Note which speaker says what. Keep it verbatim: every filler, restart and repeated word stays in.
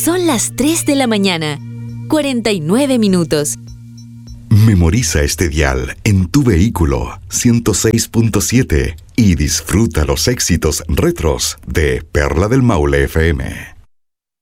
Speaker 1: Son las tres de la mañana, cuarenta y nueve minutos.
Speaker 2: Memoriza este dial en tu vehículo ciento seis punto siete y disfruta los éxitos retros de Perla del Maule F M.